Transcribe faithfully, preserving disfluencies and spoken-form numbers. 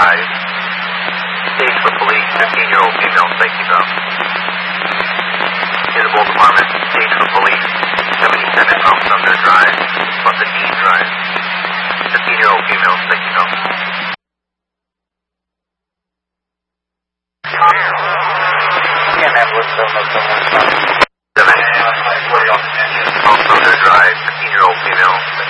Drive. Stage for police, fifteen-year-old female, safety belt. Interval department, stage for police, seventy-seven Mount Sumner Drive, plus a Dean Drive. fifteen-year-old female, safety belt. Can't have what's up with someone. Seven. Mount Sumner Drive, fifteen-year-old female,